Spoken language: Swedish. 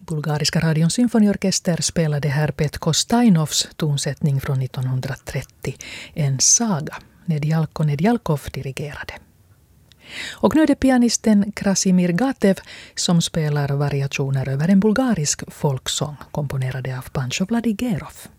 Bulgariska radions symfoniorkester spelade här Petko Stainovs tonsättning från 1930, En saga, Nedjalko Nedjalkov dirigerade. Och nu är det pianisten Krasimir Gatev som spelar variationer över en bulgarisk folksång komponerade av Pancho Vladigerov.